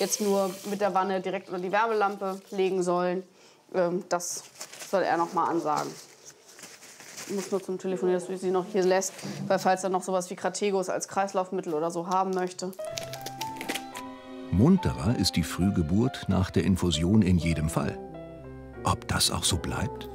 jetzt nur mit der Wanne direkt unter die Wärmelampe legen sollen. Das soll er noch mal ansagen. Ich muss nur zum Telefonieren, dass du sie noch hier lässt, weil falls er noch sowas wie Krategos als Kreislaufmittel oder so haben möchte. Munterer ist die Frühgeburt nach der Infusion in jedem Fall. Ob das auch so bleibt?